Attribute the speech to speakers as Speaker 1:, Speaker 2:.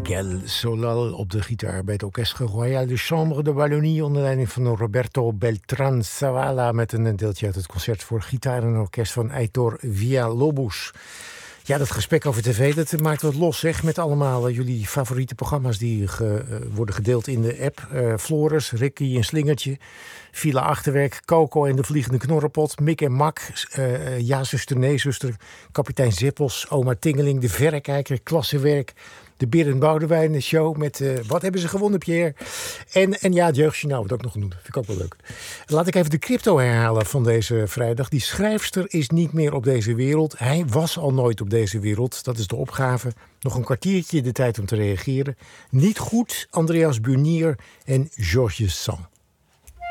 Speaker 1: Miguel Solal op de gitaar bij het Orchestre Royal de Chambre de Wallonie onder leiding van Roberto Beltrán Zavala met een deeltje uit het concert voor gitaar en orkest van Heitor Villalobos. Ja, dat gesprek over tv, dat maakt wat los, zeg, met allemaal jullie favoriete programma's die worden gedeeld in de app. Floris, Ricky en Slingertje, Villa Achterwerk, Coco en de Vliegende Knorrenpot, Mick en Mak, Ja zuster, nee zuster, Kapitein Zippels, Oma Tingeling, De Verrekijker, Klassenwerk, de Berend Boudewijn show met wat hebben ze gewonnen, Pierre? En ja, het Jeugdjournaal wordt ook nog genoemd. Vind ik ook wel leuk. Laat ik even de crypto herhalen van deze vrijdag. Die schrijfster is niet meer op deze wereld. Hij was al nooit op deze wereld. Dat is de opgave. Nog een kwartiertje de tijd om te reageren. Niet goed, Andreas Bunier en Georges Sand.